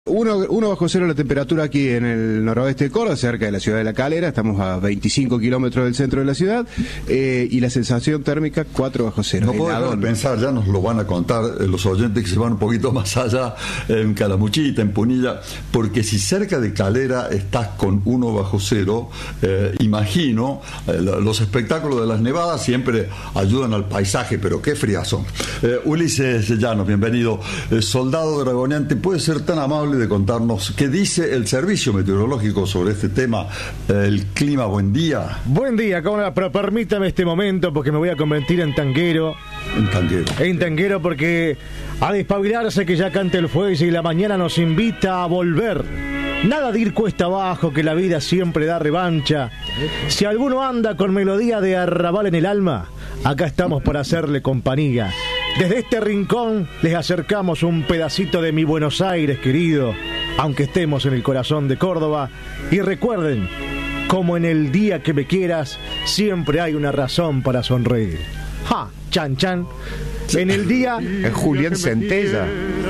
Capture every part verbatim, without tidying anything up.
Uno, uno bajo cero la temperatura aquí en el noroeste de Córdoba, cerca de la ciudad de La Calera. Estamos a veinticinco kilómetros del centro de la ciudad, eh, y la sensación térmica cuatro bajo cero. No puedo pensar, ya nos lo van a contar eh, los oyentes que se van un poquito más allá, eh, en Calamuchita, en Punilla, porque si cerca de Calera estás con uno bajo cero, eh, imagino, eh, los espectáculos de las nevadas siempre ayudan al paisaje, pero qué frías son. Eh, Ulises Llanos, bienvenido. Eh, soldado dragoneante, ¿puede ser tan amable de contarnos qué dice el servicio meteorológico sobre este tema, el clima? Buen día. Buen día, ¿cómo no? Pero permítame este momento porque me voy a convertir en tanguero. En tanguero. En tanguero porque a despabilarse que ya cante el fuelle y la mañana nos invita a volver. Nada de ir cuesta abajo, que la vida siempre da revancha. Si alguno anda con melodía de arrabal en el alma, acá estamos para hacerle compañía. Desde este rincón les acercamos un pedacito de mi Buenos Aires querido, aunque estemos en el corazón de Córdoba. Y recuerden, como en el día que me quieras, siempre hay una razón para sonreír. ¡Ja! Chan, chan. En el día... Es Julián Centella.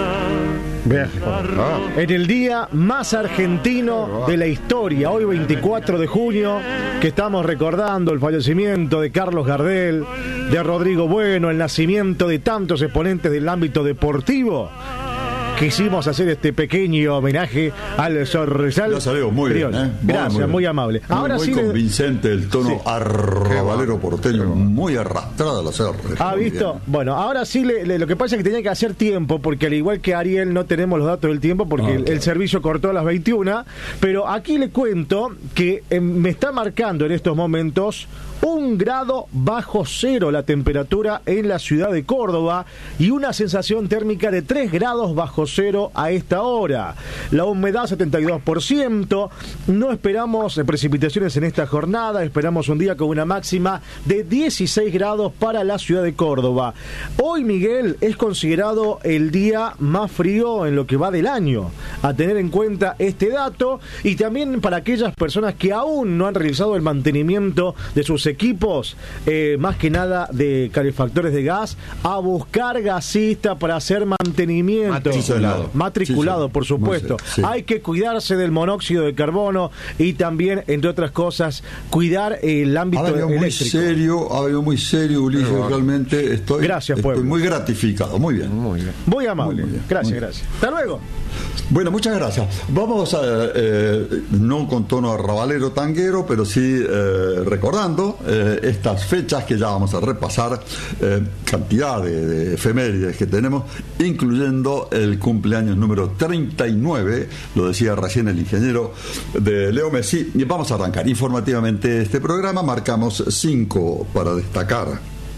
En el día más argentino de la historia, hoy veinticuatro de junio, que estamos recordando el fallecimiento de Carlos Gardel, de Rodrigo Bueno, el nacimiento de tantos exponentes del ámbito deportivo. Quisimos hacer este pequeño homenaje al Zorzal. Lo salió muy bien, ¿eh? Gracias, muy, muy amable. Muy, Ahora muy sí convincente le... el tono sí. arrabalero porteño, muy arrastrada la R. ¿Ha visto? Bien. Bueno, ahora sí, le, le, lo que pasa es que tenía que hacer tiempo, porque al igual que Ariel no tenemos los datos del tiempo, porque ah, el, claro. el servicio cortó a las veintiuna, pero aquí le cuento que eh, me está marcando en estos momentos un grado bajo cero la temperatura en la ciudad de Córdoba y una sensación térmica de tres grados bajo cero a esta hora. La humedad setenta y dos por ciento. No esperamos precipitaciones en esta jornada, esperamos un día con una máxima de dieciséis grados para la ciudad de Córdoba. Hoy, Miguel, es considerado el día más frío en lo que va del año. A tener en cuenta este dato, y también para aquellas personas que aún no han realizado el mantenimiento de sus equipos, eh, más que nada de calefactores de gas, a buscar gasista para hacer mantenimiento. Matriculado. Matriculado, sí, sí. Por supuesto. Sí. Hay que cuidarse del monóxido de carbono y también, entre otras cosas, cuidar el ámbito eléctrico. Muy serio, ha venido muy serio, Ulises, bueno, realmente estoy, gracias, estoy muy gratificado. Muy bien. Muy bien. Muy amable. Muy bien. Gracias, muy gracias. Hasta luego. Bueno, muchas gracias. Vamos a, eh, no con tono arrabalero tanguero, pero sí eh, recordando eh, estas fechas que ya vamos a repasar, eh, cantidad de, de efemérides que tenemos, incluyendo el cumpleaños número treinta y nueve, lo decía recién el ingeniero, de Leo Messi. Y vamos a arrancar informativamente este programa. Marcamos cinco para destacar.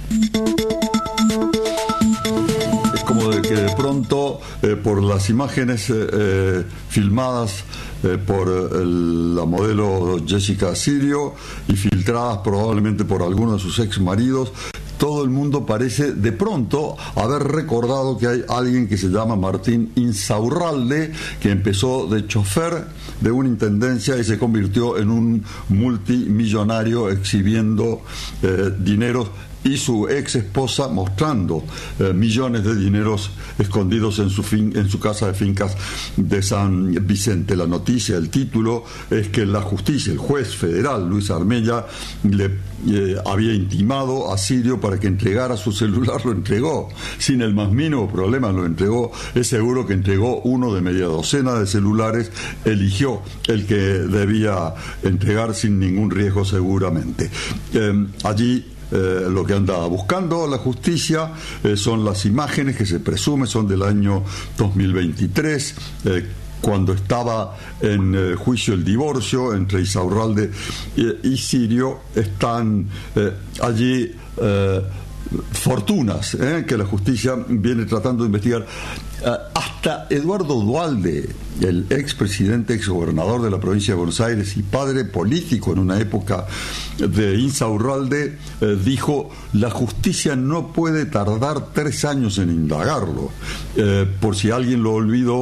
Como de que de pronto, eh, por las imágenes eh, eh, filmadas eh, por eh, la modelo Jessica Sirio y filtradas probablemente por alguno de sus ex maridos, todo el mundo parece de pronto haber recordado que hay alguien que se llama Martín Insaurralde, que empezó de chofer de una intendencia y se convirtió en un multimillonario exhibiendo eh, dineros, y su ex esposa mostrando eh, millones de dineros escondidos en su fin, en su casa de fincas de San Vicente. La noticia, el título, es que la justicia, el juez federal Luis Armella, le eh, había intimado a Sirio para que entregara su celular. Lo entregó sin el más mínimo problema, lo entregó. Es seguro que entregó uno de media docena de celulares, eligió el que debía entregar sin ningún riesgo seguramente. Eh, allí Eh, lo que anda buscando la justicia eh, son las imágenes que se presume son del año dos mil veintitrés, eh, cuando estaba en eh, juicio el divorcio entre Insaurralde y, y Sirio. Están eh, allí eh, fortunas eh, que la justicia viene tratando de investigar. Uh, hasta Eduardo Duhalde, el expresidente, exgobernador de la provincia de Buenos Aires y padre político en una época de Insaurralde, eh, dijo: la justicia no puede tardar tres años en indagarlo. Eh, por si alguien lo olvidó,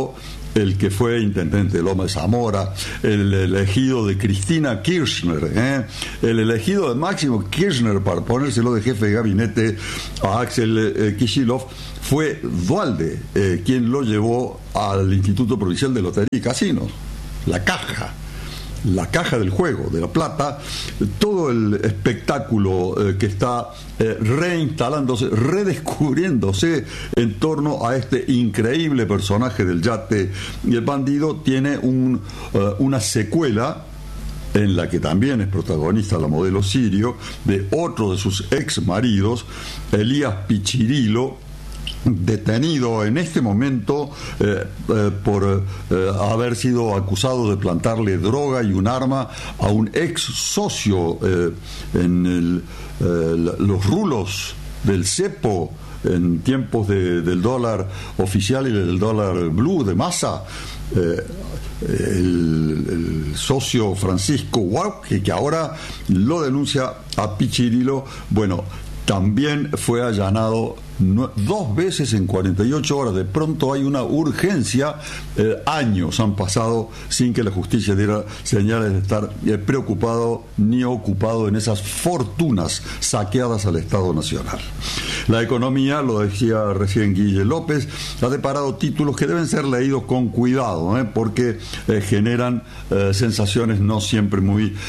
el que fue intendente de Loma de Zamora, el elegido de Cristina Kirchner, ¿eh? el elegido de Máximo Kirchner para ponérselo de jefe de gabinete a Axel eh, Kicillof, fue Duhalde, eh, quien lo llevó al Instituto Provincial de Lotería y Casinos, la caja. La caja del juego, de la plata, todo el espectáculo eh, que está eh, reinstalándose, redescubriéndose en torno a este increíble personaje del yate y el bandido, tiene un, uh, una secuela en la que también es protagonista la modelo sirio de otro de sus ex maridos, Elías Pichirilo, detenido en este momento eh, eh, por eh, haber sido acusado de plantarle droga y un arma a un ex socio eh, en el, eh, los rulos del cepo en tiempos de, del dólar oficial y del dólar blue de Massa. Eh, el, el socio Francisco Huauque, que ahora lo denuncia a Pichirilo, bueno, también fue allanado no, dos veces en cuarenta y ocho horas. De pronto hay una urgencia. Eh, años han pasado sin que la justicia diera señales de estar eh, preocupado ni ocupado en esas fortunas saqueadas al Estado Nacional. La economía, lo decía recién Guille López, ha deparado títulos que deben ser leídos con cuidado, ¿eh? porque eh, generan eh, sensaciones no siempre muy eh,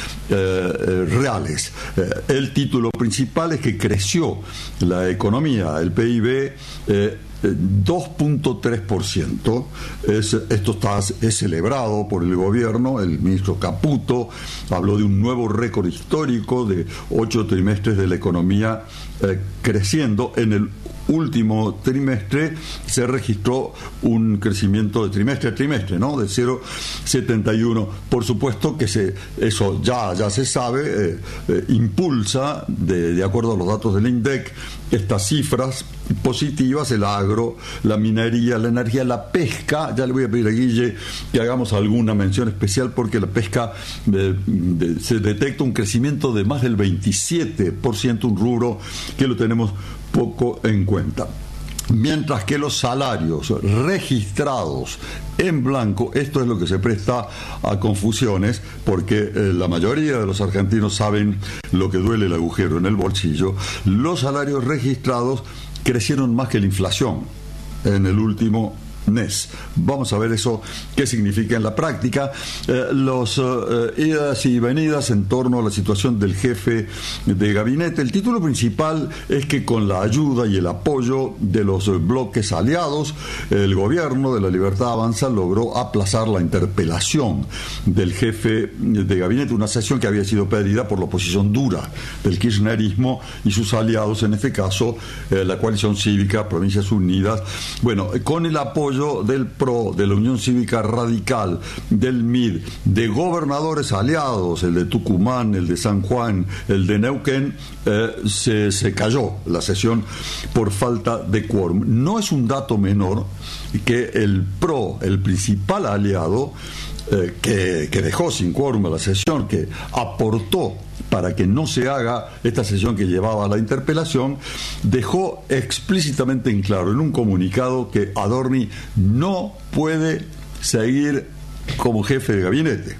eh, reales. Eh, el título principal es que creció la economía, el P I B, eh, dos punto tres por ciento. Es, esto está, es celebrado por el gobierno. El ministro Caputo habló de un nuevo récord histórico de ocho trimestres de la economía eh, creciendo. En el último trimestre se registró un crecimiento de trimestre a trimestre, ¿no? De cero coma setenta y uno. Por supuesto que se, eso ya, ya se sabe, eh, eh, impulsa, de, de acuerdo a los datos del INDEC, estas cifras positivas, el agro, la minería, la energía, la pesca. Ya le voy a pedir a Guille que hagamos alguna mención especial porque la pesca eh, de, se detecta un crecimiento de más del veintisiete por ciento, un rubro que lo tenemos poco en cuenta. Mientras que los salarios registrados en blanco, esto es lo que se presta a confusiones, porque eh, la mayoría de los argentinos saben lo que duele el agujero en el bolsillo. Los salarios registrados crecieron más que la inflación en el último mes. Vamos a ver eso qué significa en la práctica. Eh, los eh, idas y venidas en torno a la situación del jefe de gabinete. El título principal es que con la ayuda y el apoyo de los bloques aliados, el gobierno de la Libertad Avanza logró aplazar la interpelación del jefe de gabinete, una sesión que había sido pedida por la oposición dura del kirchnerismo y sus aliados, en este caso eh, la coalición cívica Provincias Unidas. Bueno, con el apoyo del P R O, de la Unión Cívica Radical, del M I D, de gobernadores aliados, el de Tucumán, el de San Juan, el de Neuquén, eh, se, se cayó la sesión por falta de quórum. No es un dato menor que el P R O, el principal aliado, eh, que, que dejó sin quórum a la sesión, que aportó para que no se haga esta sesión que llevaba a la interpelación, dejó explícitamente en claro en un comunicado que Adorni no puede seguir como jefe de gabinete.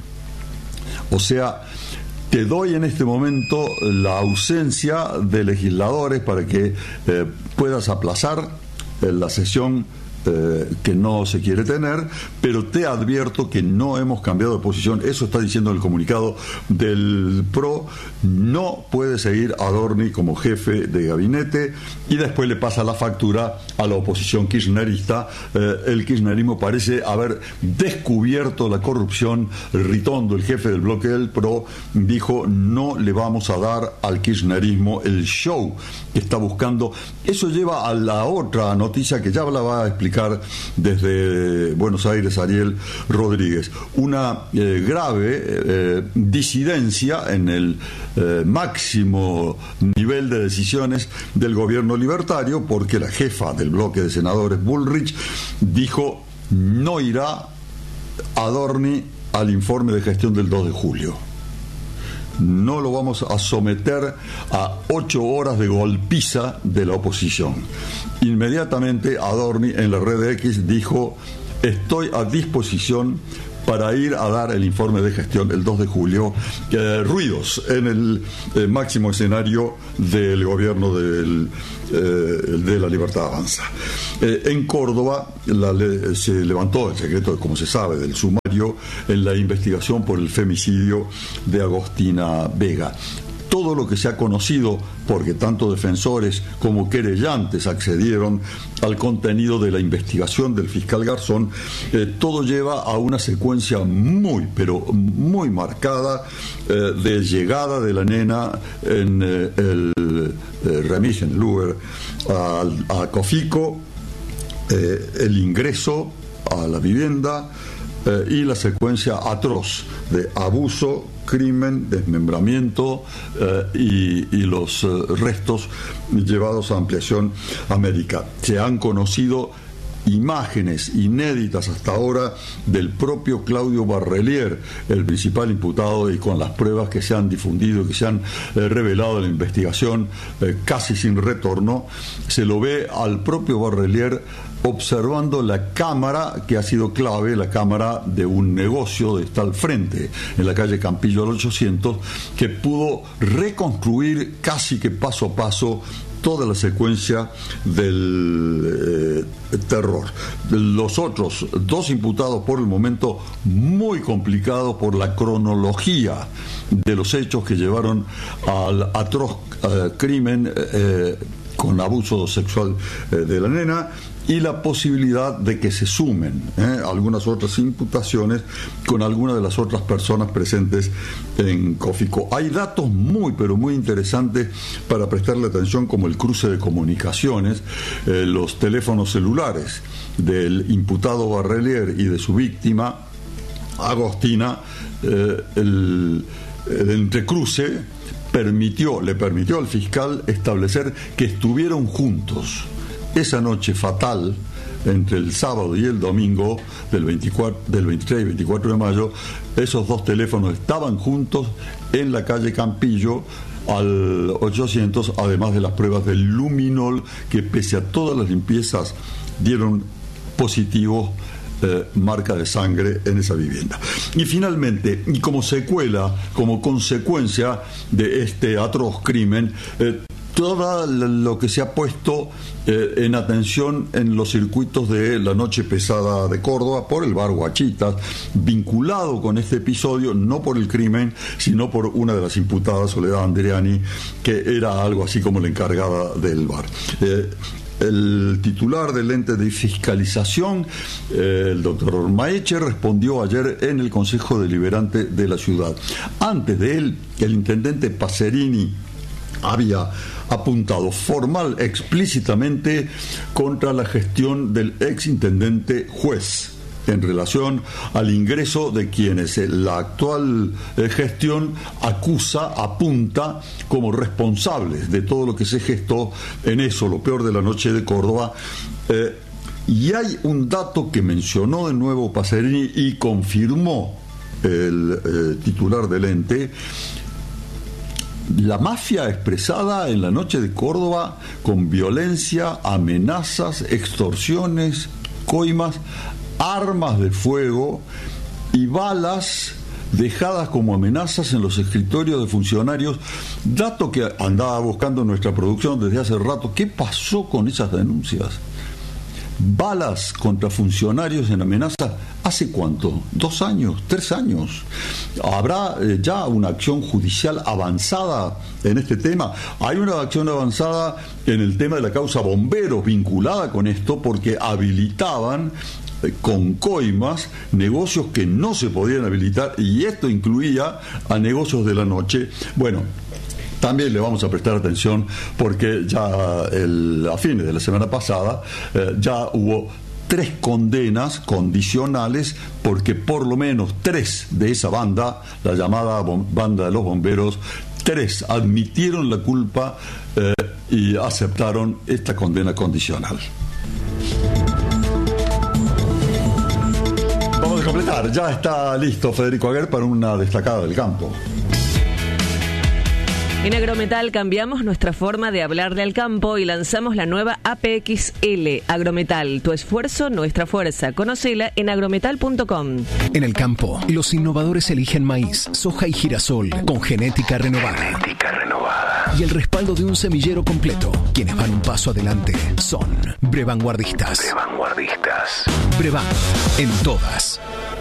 O sea, te doy en este momento la ausencia de legisladores para que eh, puedas aplazar eh, la sesión Eh, que no se quiere tener, pero te advierto que no hemos cambiado de posición. Eso está diciendo el comunicado del P R O. No puede seguir Adorni como jefe de gabinete, y después le pasa la factura a la oposición kirchnerista. Eh, el kirchnerismo parece haber descubierto la corrupción. Ritondo, el jefe del bloque del P R O, dijo: no le vamos a dar al kirchnerismo el show que está buscando. Eso lleva a la otra noticia que ya la va a explicar desde Buenos Aires Ariel Rodríguez. Una eh, grave eh, disidencia en el eh, máximo nivel de decisiones del gobierno libertario, porque la jefa del bloque de senadores, Bullrich, dijo: no irá Adorni al informe de gestión del dos de julio. No lo vamos a someter a ocho horas de golpiza de la oposición. Inmediatamente Adorni en la red X dijo: estoy a disposición para ir a dar el informe de gestión el dos de julio, eh, ruidos en el eh, máximo escenario del gobierno del, eh, de la Libertad Avanza. Eh, en Córdoba la, le, se levantó el secreto, como se sabe, del sumario en la investigación por el femicidio de Agostina Vega. Todo lo que se ha conocido, porque tanto defensores como querellantes accedieron al contenido de la investigación del fiscal Garzón, eh, todo lleva a una secuencia muy, pero muy marcada eh, de llegada de la nena en eh, el eh, remis, en el Uber, a, a Cofico, eh, el ingreso a la vivienda eh, y la secuencia atroz de abuso, crimen, desmembramiento eh, y, y los eh, restos llevados a ampliación a médica. Se han conocido imágenes inéditas hasta ahora del propio Claudio Barrelier, el principal imputado, y con las pruebas que se han difundido y que se han eh, revelado en la investigación eh, casi sin retorno, se lo ve al propio Barrelier observando la cámara que ha sido clave, la cámara de un negocio que está al frente, en la calle Campillo al ochocientos, que pudo reconstruir casi que paso a paso toda la secuencia del eh, terror. Los otros dos imputados, por el momento, muy complicados por la cronología de los hechos que llevaron al atroz eh, crimen eh, con abuso sexual eh, de la nena, y la posibilidad de que se sumen eh, algunas otras imputaciones con algunas de las otras personas presentes en Cofico. Hay datos muy, pero muy interesantes para prestarle atención, como el cruce de comunicaciones, eh, los teléfonos celulares del imputado Barrelier y de su víctima, Agostina. eh, el, el entrecruce permitió, le permitió al fiscal establecer que estuvieron juntos esa noche fatal entre el sábado y el domingo del, veinticuatro, del veintitrés y veinticuatro de mayo. Esos dos teléfonos estaban juntos en la calle Campillo al ochocientos, además de las pruebas del luminol, que pese a todas las limpiezas dieron positivo eh, marca de sangre en esa vivienda. Y finalmente, y como secuela, como consecuencia de este atroz crimen, eh, todo lo que se ha puesto eh, en atención en los circuitos de la Noche Pesada de Córdoba por el bar Guachitas, vinculado con este episodio, no por el crimen, sino por una de las imputadas, Soledad Andreani, que era algo así como la encargada del bar. Eh, El titular del ente de fiscalización, eh, el doctor Maeche, respondió ayer en el Consejo Deliberante de la ciudad. Antes de él, el intendente Pacerini había apuntado formal, explícitamente, contra la gestión del exintendente Juez en relación al ingreso de quienes la actual eh, gestión acusa, apunta como responsables de todo lo que se gestó en eso, lo peor de la noche de Córdoba. Eh, y hay un dato que mencionó de nuevo Pacerini y confirmó el eh, titular del ente: la mafia expresada en la noche de Córdoba con violencia, amenazas, extorsiones, coimas, armas de fuego y balas dejadas como amenazas en los escritorios de funcionarios, dato que andaba buscando nuestra producción desde hace rato. ¿Qué pasó con esas denuncias? Balas contra funcionarios en amenaza, ¿hace cuánto? ¿Dos años? ¿Tres años? ¿Habrá eh, ya una acción judicial avanzada en este tema? Hay una acción avanzada en el tema de la causa bomberos vinculada con esto, porque habilitaban eh, con coimas negocios que no se podían habilitar, y esto incluía a negocios de la noche. Bueno, también le vamos a prestar atención porque ya el, a fines de la semana pasada eh, ya hubo tres condenas condicionales, porque por lo menos tres de esa banda, la llamada bom- banda de los bomberos, tres admitieron la culpa eh, y aceptaron esta condena condicional. Vamos a completar. Ya está listo Federico Aguer para una destacada del campo. En Agrometal cambiamos nuestra forma de hablarle al campo y lanzamos la nueva A P X L. Agrometal, tu esfuerzo, nuestra fuerza. Conócela en agrometal punto com. En el campo, los innovadores eligen maíz, soja y girasol con genética renovada. Genética renovada. Y el respaldo de un semillero completo. Quienes van un paso adelante son Brevanguardistas. Brevanguardistas. Brevan, en todas.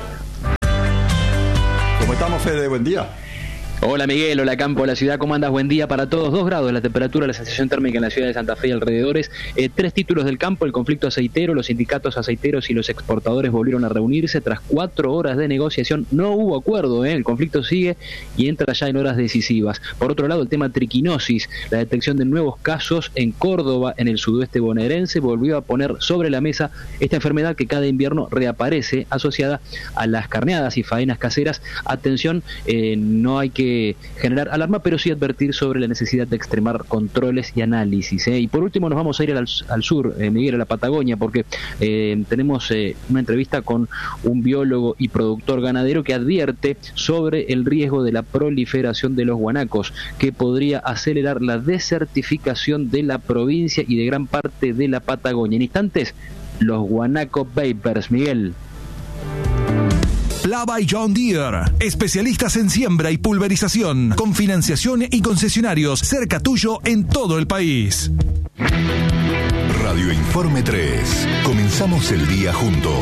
¿Cómo estamos, Fede? Buen día. Hola Miguel, hola Campo, hola ciudad, ¿cómo andas? Buen día para todos. Dos grados la temperatura, la sensación térmica en la ciudad de Santa Fe y alrededores. Eh, tres títulos del campo, el conflicto aceitero, los sindicatos aceiteros y los exportadores volvieron a reunirse tras cuatro horas de negociación. No hubo acuerdo, ¿eh? El conflicto sigue y entra ya en horas decisivas. Por otro lado, el tema triquinosis, la detección de nuevos casos en Córdoba, en el sudoeste bonaerense, volvió a poner sobre la mesa esta enfermedad que cada invierno reaparece asociada a las carneadas y faenas caseras. Atención, eh, no hay que generar alarma, pero sí advertir sobre la necesidad de extremar controles y análisis, ¿eh? Y por último nos vamos a ir al, al sur, eh, Miguel, a la Patagonia, porque eh, tenemos eh, una entrevista con un biólogo y productor ganadero que advierte sobre el riesgo de la proliferación de los guanacos, que podría acelerar la desertificación de la provincia y de gran parte de la Patagonia. En instantes, los Guanaco Papers, Miguel. Plava y John Deere, especialistas en siembra y pulverización, con financiación y concesionarios cerca tuyo en todo el país. Radio Informe tres. Comenzamos el día juntos.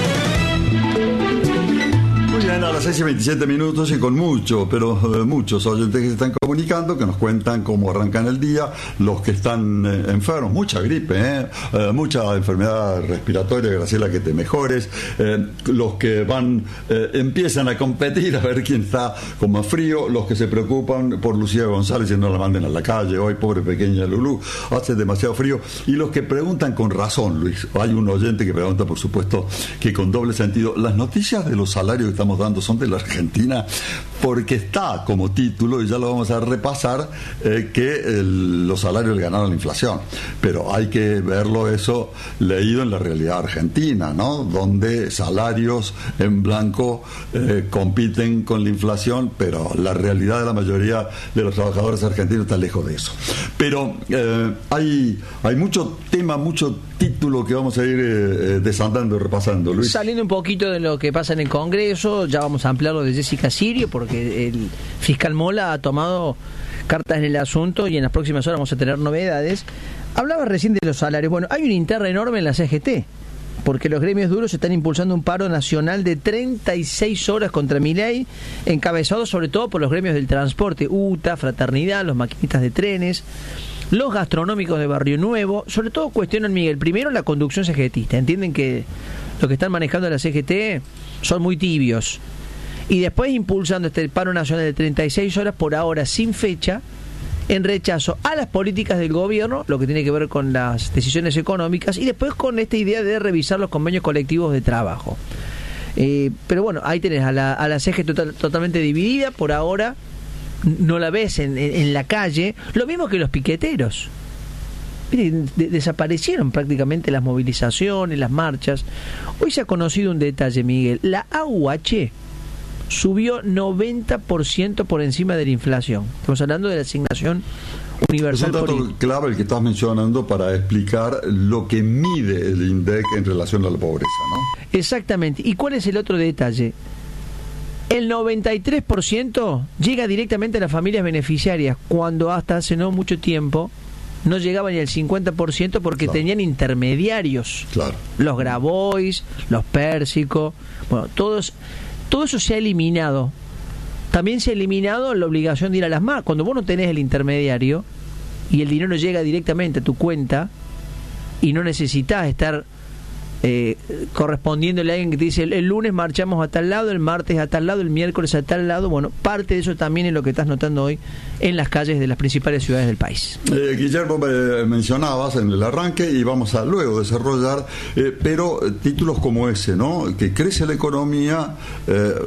Muy bien, a las seis y veintisiete minutos y con mucho, pero eh, muchos oyentes que se están comunicando, que nos cuentan cómo arrancan el día, los que están eh, enfermos, mucha gripe, eh, eh, mucha enfermedad respiratoria, Graciela, que te mejores, eh, los que van, eh, empiezan a competir a ver quién está con más frío, los que se preocupan por Lucía González y no la manden a la calle, hoy pobre pequeña Lulú, hace demasiado frío, y los que preguntan con razón, Luis, hay un oyente que pregunta, por supuesto, que con doble sentido, las noticias de los salarios que estamos dando son de la Argentina, porque está como título, y ya lo vamos a repasar, eh, que el, los salarios ganaron la inflación, pero hay que verlo eso leído en la realidad argentina, ¿no? Donde salarios en blanco eh, compiten con la inflación, pero la realidad de la mayoría de los trabajadores argentinos está lejos de eso. Pero eh, hay, hay mucho tema, mucho título que vamos a ir eh, desandando y repasando, Luis. Saliendo un poquito de lo que pasa en el Congreso, ya vamos a ampliar lo de Jessica Sirio, porque el fiscal Mola ha tomado cartas en el asunto y en las próximas horas vamos a tener novedades. Hablaba recién de los salarios. Bueno, hay una interna enorme en la C G T, porque los gremios duros están impulsando un paro nacional de treinta y seis horas contra Milei, encabezado sobre todo por los gremios del transporte, U T A, Fraternidad, los maquinistas de trenes, los gastronómicos de Barrio Nuevo. Sobre todo cuestionan, Miguel, primero la conducción CGTista. Entienden que lo que están manejando la C G T son muy tibios. Y después impulsando este paro nacional de treinta y seis horas, por ahora sin fecha, en rechazo a las políticas del gobierno, lo que tiene que ver con las decisiones económicas, y después con esta idea de revisar los convenios colectivos de trabajo. Eh, pero bueno, ahí tenés a la, a la C G T total, totalmente dividida. Por ahora no la ves en, en, en la calle. Lo mismo que los piqueteros. Miren, de, desaparecieron prácticamente las movilizaciones, las marchas. Hoy se ha conocido un detalle, Miguel. La A U H subió noventa por ciento por encima de la inflación. Estamos hablando de la asignación universal. Es un dato por... clave el que estás mencionando para explicar lo que mide el INDEC en relación a la pobreza, ¿no? Exactamente. ¿Y cuál es el otro detalle? El noventa y tres por ciento llega directamente a las familias beneficiarias, cuando hasta hace no mucho tiempo no llegaba ni al cincuenta por ciento porque claro, tenían intermediarios. Claro. Los Grabois, los Pérsico, bueno, todos, todo eso se ha eliminado. También se ha eliminado la obligación de ir a las M A. Cuando vos no tenés el intermediario y el dinero llega directamente a tu cuenta y no necesitas estar eh, correspondiéndole a alguien que te dice el, el lunes marchamos a tal lado, el martes a tal lado, el miércoles a tal lado. Bueno, parte de eso también es lo que estás notando hoy en las calles de las principales ciudades del país. eh, Guillermo, me mencionabas en el arranque y vamos a luego desarrollar, eh, pero eh, títulos como ese, ¿no? Que crece la economía, eh,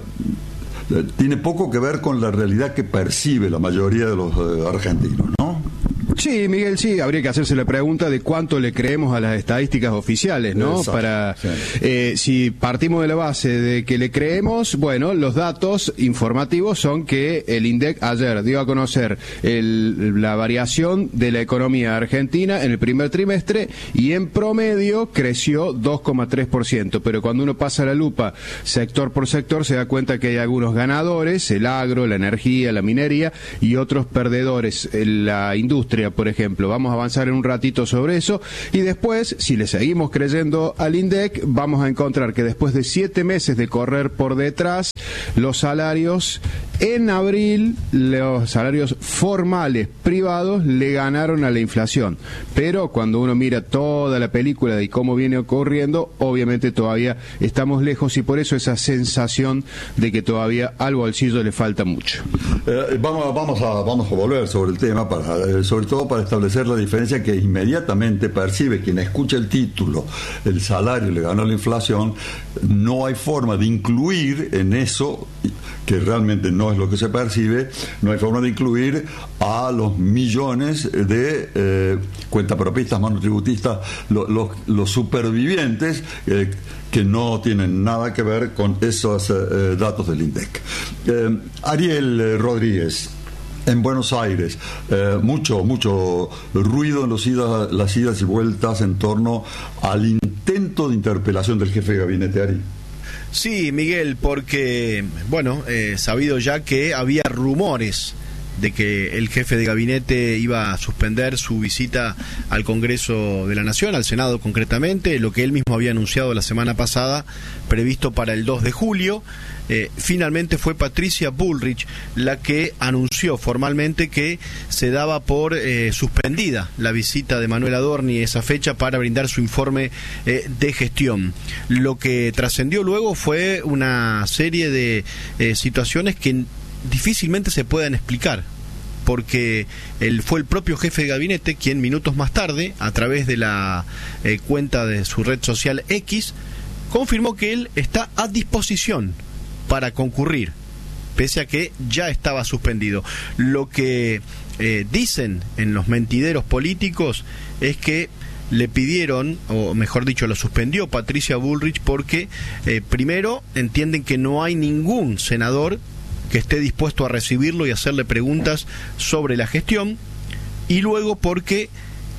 tiene poco que ver con la realidad que percibe la mayoría de los eh, argentinos, ¿no? Sí, Miguel, sí, habría que hacerse la pregunta de cuánto le creemos a las estadísticas oficiales, ¿no? Exacto. Para, sí. eh, si partimos de la base de que le creemos, bueno, los datos informativos son que el INDEC ayer dio a conocer el, la variación de la economía argentina en el primer trimestre y en promedio creció dos coma tres por ciento, pero cuando uno pasa la lupa sector por sector se da cuenta que hay algunos ganadores, el agro, la energía, la minería y otros perdedores, la industria, por ejemplo. Vamos a avanzar en un ratito sobre eso y después, si le seguimos creyendo al INDEC, vamos a encontrar que después de siete meses de correr por detrás, los salarios en abril, los salarios formales privados le ganaron a la inflación. Pero cuando uno mira toda la película de cómo viene ocurriendo, obviamente todavía estamos lejos y por eso esa sensación de que todavía al bolsillo le falta mucho. Eh, vamos, vamos, a, vamos a volver sobre el tema, para, eh, sobre todo para establecer la diferencia que inmediatamente percibe quien escucha el título, el salario le ganó la inflación. No hay forma de incluir en eso, que realmente no es lo que se percibe, no hay forma de incluir a los millones de eh, cuentapropistas, monotributistas, lo, lo, los supervivientes eh, que no tienen nada que ver con esos eh, datos del INDEC. Eh, Ariel eh, Rodríguez, en Buenos Aires, eh, mucho, mucho ruido en los idas, las idas y vueltas en torno al intento de interpelación del jefe de gabinete. Ari. Sí, Miguel, porque, bueno, eh, sabido ya que había rumores de que el jefe de gabinete iba a suspender su visita al Congreso de la Nación, al Senado concretamente, lo que él mismo había anunciado la semana pasada, previsto para el dos de julio. Eh, finalmente fue Patricia Bullrich la que anunció formalmente que se daba por eh, suspendida la visita de Manuel Adorni esa fecha para brindar su informe eh, de gestión. Lo que trascendió luego fue una serie de eh, situaciones que difícilmente se puedan explicar, porque él fue el propio jefe de gabinete quien minutos más tarde, a través de la eh, cuenta de su red social X, confirmó que él está a disposición para concurrir, pese a que ya estaba suspendido. Lo que eh, dicen en los mentideros políticos es que le pidieron, o mejor dicho, lo suspendió Patricia Bullrich porque eh, primero entienden que no hay ningún senador que esté dispuesto a recibirlo y hacerle preguntas sobre la gestión, y luego porque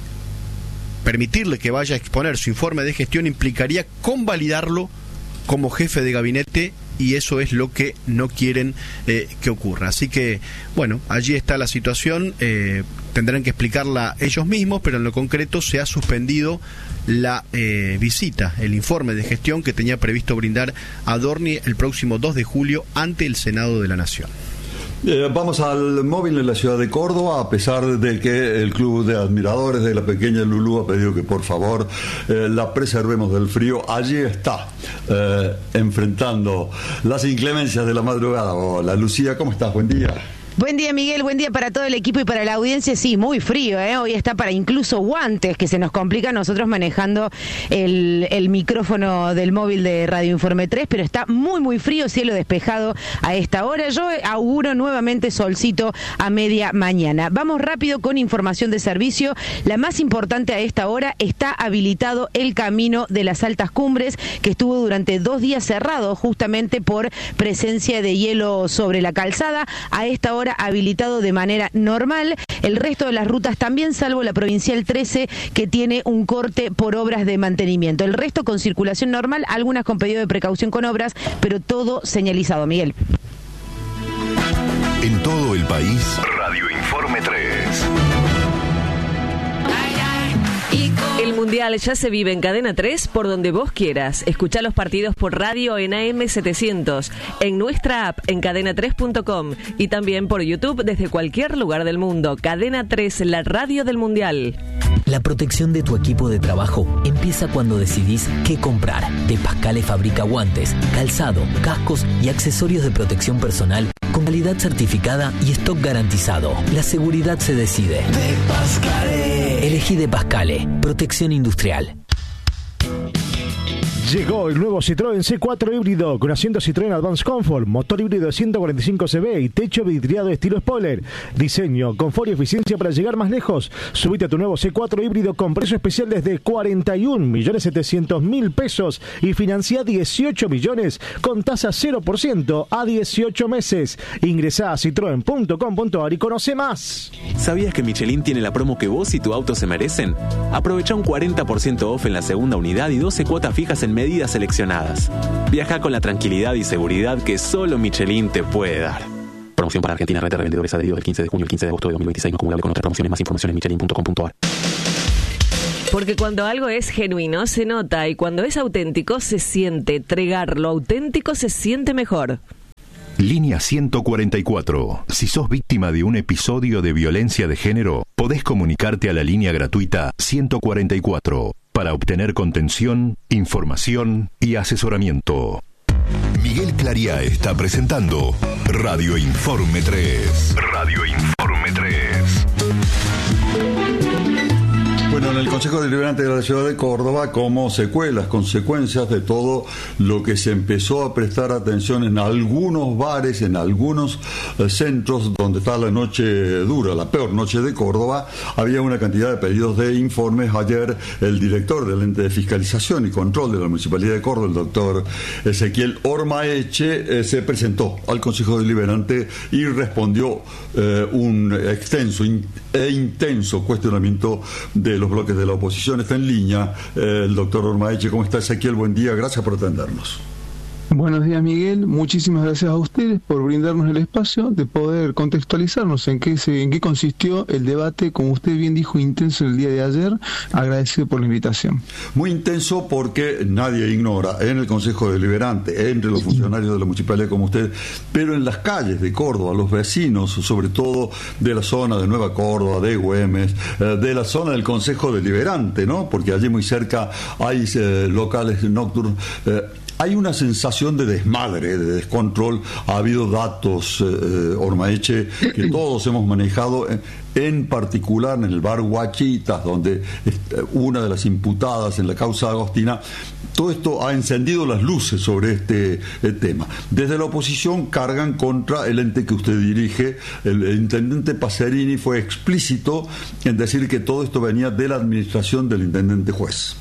permitirle que vaya a exponer su informe de gestión implicaría convalidarlo como jefe de gabinete, y eso es lo que no quieren eh, que ocurra. Así que, bueno, allí está la situación, eh, tendrán que explicarla ellos mismos, pero en lo concreto se ha suspendido la eh, visita, el informe de gestión que tenía previsto brindar Adorni el próximo dos de julio ante el Senado de la Nación. Eh, vamos al móvil en la ciudad de Córdoba, a pesar de que el club de admiradores de la pequeña Lulú ha pedido que por favor eh, la preservemos del frío. Allí está, eh, enfrentando las inclemencias de la madrugada. Hola Lucía, ¿cómo estás? Buen día. Buen día, Miguel, buen día para todo el equipo y para la audiencia. Sí, muy frío, ¿eh? Hoy está para incluso guantes, que se nos complica a nosotros manejando el, el micrófono del móvil de Radio Informe tres, pero está muy, muy frío, cielo despejado a esta hora. Yo auguro nuevamente solcito a media mañana. Vamos rápido con información de servicio. La más importante a esta hora: está habilitado el camino de las altas cumbres, que estuvo durante dos días cerrado justamente por presencia de hielo sobre la calzada. A esta hora habilitado de manera normal. El resto de las rutas también, salvo la Provincial trece, que tiene un corte por obras de mantenimiento. El resto con circulación normal, algunas con pedido de precaución con obras, pero todo señalizado. Miguel. En todo el país, Radio Informe tres. El Mundial ya se vive en Cadena tres por donde vos quieras. Escuchá los partidos por radio en A M setecientos, en nuestra app en cadena tres punto com y también por YouTube desde cualquier lugar del mundo. Cadena tres, la radio del Mundial. La protección de tu equipo de trabajo empieza cuando decidís qué comprar. De Pascale fabrica guantes, calzado, cascos y accesorios de protección personal con calidad certificada y stock garantizado. La seguridad se decide. De Pascale. Elegí De Pascale. Protección industrial. Llegó el nuevo Citroën C cuatro híbrido con asiento Citroën Advance Comfort, motor híbrido de ciento cuarenta y cinco caballos y techo vidriado estilo spoiler. Diseño, confort y eficiencia para llegar más lejos. Subite a tu nuevo C cuatro híbrido con precio especial desde cuarenta y un millones setecientos mil pesos y financia dieciocho millones con tasa cero por ciento a dieciocho meses. Ingresá a citroen punto com punto a r y conoce más. ¿Sabías que Michelin tiene la promo que vos y tu auto se merecen? Aprovecha un cuarenta por ciento off en la segunda unidad y doce cuotas fijas en medidas seleccionadas. Viaja con la tranquilidad y seguridad que solo Michelin te puede dar. Promoción para Argentina, red de revendedores adheridos del quince de junio al quince de agosto de dos mil veintiséis, no acumulable con otras promociones. Más información en michelin punto com punto a r. Porque cuando algo es genuino se nota y cuando es auténtico se siente. Tregar lo auténtico se siente mejor. Línea ciento cuarenta y cuatro. Si sos víctima de un episodio de violencia de género, podés comunicarte a la línea gratuita ciento cuarenta y cuatro para obtener contención, información y asesoramiento. Miguel Clariá está presentando Radio Informe tres. Radio Informe tres. Bueno, en el Consejo Deliberante de la Ciudad de Córdoba, como secuelas, consecuencias de todo lo que se empezó a prestar atención en algunos bares, en algunos eh, centros donde está la noche dura, la peor noche de Córdoba, había una cantidad de pedidos de informes. Ayer el director del ente de fiscalización y control de la Municipalidad de Córdoba, el doctor Ezequiel Ormaeche, eh, se presentó al Consejo Deliberante y respondió eh, un extenso in- e intenso cuestionamiento de los bloques de la oposición. Está en línea eh, el doctor Ormaeche. ¿Cómo está, Ezequiel? Buen día, gracias por atendernos. Buenos días, Miguel. Muchísimas gracias a ustedes por brindarnos el espacio de poder contextualizarnos en qué se, en qué consistió el debate, como usted bien dijo, intenso el día de ayer. Agradecido por la invitación. Muy intenso porque nadie ignora en el Consejo Deliberante, entre los funcionarios de la municipalidad como usted, pero en las calles de Córdoba, los vecinos, sobre todo de la zona de Nueva Córdoba, de Güemes, eh, de la zona del Consejo Deliberante, ¿no? Porque allí muy cerca hay eh, locales nocturnos. Eh, Hay una sensación de desmadre, de descontrol. Ha habido datos, eh, Ormaeche, que todos hemos manejado, en, en particular en el bar Guachitas, donde una de las imputadas en la causa Agostina. Todo esto ha encendido las luces sobre este eh, tema. Desde la oposición cargan contra el ente que usted dirige. El, el intendente Pacerini fue explícito en decir que todo esto venía de la administración del intendente Juez.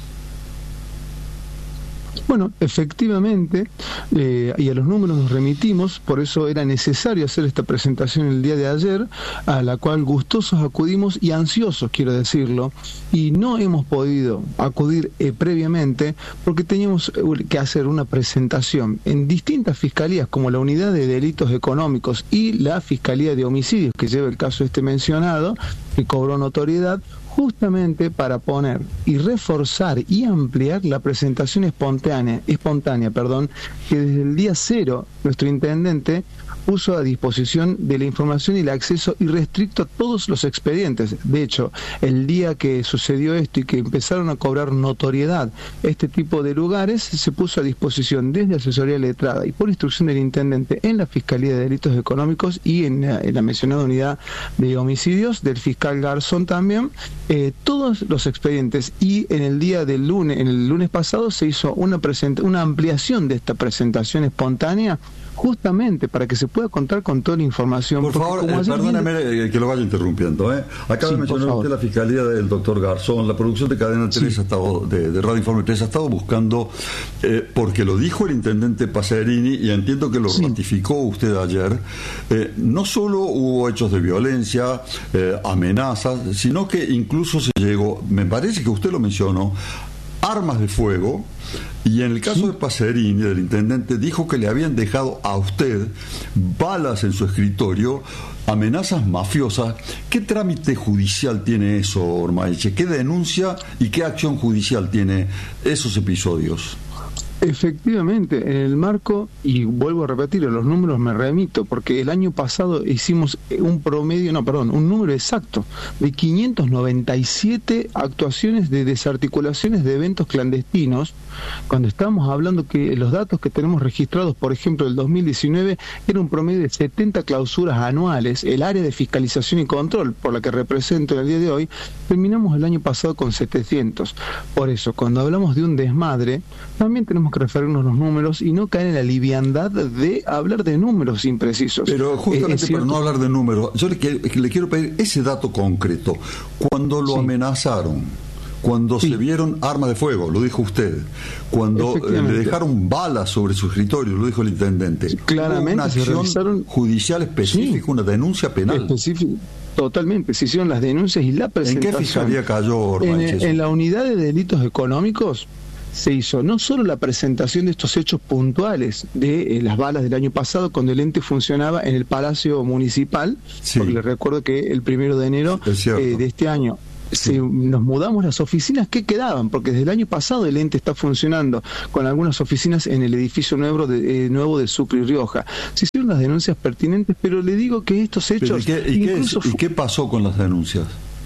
Bueno, efectivamente, eh, y a los números nos remitimos, por eso era necesario hacer esta presentación el día de ayer, a la cual gustosos acudimos y ansiosos, quiero decirlo, y no hemos podido acudir eh, previamente porque teníamos que hacer una presentación en distintas fiscalías, como la Unidad de Delitos Económicos y la Fiscalía de Homicidios, que lleva el caso este mencionado, que cobró notoriedad, justamente para poner y reforzar y ampliar la presentación espontánea, espontánea, perdón, que desde el día cero nuestro intendente puso a disposición de la información y el acceso irrestricto a todos los expedientes. De hecho, el día que sucedió esto y que empezaron a cobrar notoriedad este tipo de lugares, se puso a disposición desde asesoría letrada y por instrucción del intendente en la Fiscalía de Delitos Económicos y en la, en la mencionada unidad de homicidios del fiscal Garzón también, eh, todos los expedientes. Y en el día del lunes, en el lunes pasado, se hizo una presenta, una ampliación de esta presentación espontánea, justamente para que se pueda contar con toda la información. Por favor, eh, perdóneme bien... que lo vaya interrumpiendo. ¿eh? Acaba sí, de mencionar usted la Fiscalía del doctor Garzón. La producción de Cadena tres, sí. ha estado, de, de Radio Informe tres, ha estado buscando, eh, porque lo dijo el intendente Pacerini, y entiendo que lo sí. ratificó usted ayer, eh, no solo hubo hechos de violencia, eh, amenazas, sino que incluso se llegó, me parece que usted lo mencionó, armas de fuego. Y en el caso sí. de Pacerini, del intendente, dijo que le habían dejado a usted balas en su escritorio, amenazas mafiosas. ¿Qué trámite judicial tiene eso, Ormaeche? ¿Qué denuncia y qué acción judicial tiene esos episodios? Efectivamente, en el marco, y vuelvo a repetir, los números me remito, porque el año pasado hicimos un promedio, no, perdón, un número exacto de quinientas noventa y siete actuaciones de desarticulaciones de eventos clandestinos, cuando estamos hablando que los datos que tenemos registrados, por ejemplo, del dos mil diecinueve, era un promedio de setenta clausuras anuales. El área de fiscalización y control, por la que represento en el día de hoy, terminamos el año pasado con setecientos. Por eso, cuando hablamos de un desmadre, también tenemos que referirnos a los números y no caer en la liviandad de hablar de números imprecisos. Pero justamente eh, para no hablar de números, yo le, le quiero pedir ese dato concreto. Cuando lo sí. amenazaron, cuando sí. se vieron armas de fuego, lo dijo usted, cuando eh, le dejaron balas sobre su escritorio, lo dijo el intendente, claramente una acción se realizaron... judicial específica, sí. una denuncia penal. Específica. Totalmente, se hicieron las denuncias y la presentación. ¿En qué fiscalía cayó en, en la unidad de delitos económicos se hizo no solo la presentación de estos hechos puntuales de eh, las balas del año pasado, cuando el ente funcionaba en el Palacio Municipal, sí. porque les recuerdo que el primero de enero eh, de este año Si nos mudamos las oficinas que quedaban, porque desde el año pasado el ente está funcionando con algunas oficinas en el edificio nuevo de, eh, nuevo de Sucre y Rioja. Se hicieron las denuncias pertinentes, pero le digo que estos hechos... ¿Y qué, y qué, es, ¿Y qué pasó con las denuncias?